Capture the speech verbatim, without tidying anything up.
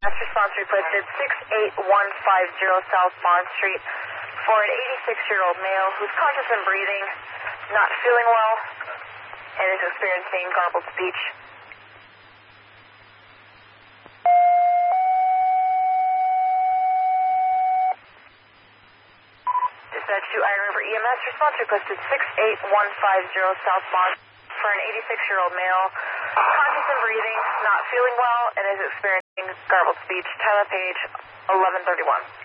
That's response requested six eight one five zero South Bond Street for an eighty-six-year-old male who's conscious and breathing, not feeling well, and is experiencing garbled speech. Dispatch to Iron River E M S, response requested six eight one five zero South Bond for an eighty-six-year-old male, conscious and breathing, not feeling well, and is experiencing garbled speech. Tyler Page, eleven thirty-one.